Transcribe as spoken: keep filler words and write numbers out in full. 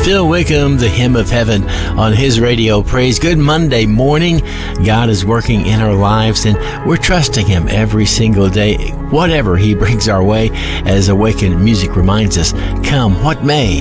Phil Wickham, the Hymn of Heaven on his radio praise. Good Monday morning. God is working in our lives, and we're trusting Him every single day, whatever He brings our way, as Awaken Music reminds us, come what may.